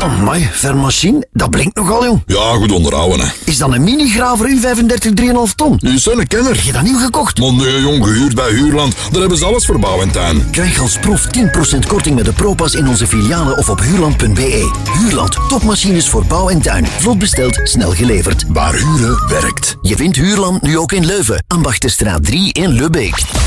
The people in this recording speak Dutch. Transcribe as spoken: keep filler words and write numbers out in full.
Amai, Vermachine, dat blinkt nogal, jong. Ja, goed onderhouden, hè. Is dat een mini-graver U vijfendertig drie komma vijf ton? Die is een kenner. Heb je dat nieuw gekocht? Maar nee, jong, gehuurd bij Huurland. Daar hebben ze alles voor bouw en tuin. Krijg als proef tien procent korting met de Propas in onze filialen of op huurland punt b e. Huurland, topmachines voor bouw en tuin. Vlot besteld, snel geleverd. Waar huren werkt. Je vindt Huurland nu ook in Leuven. Ambachtenstraat drie in Lubbeek.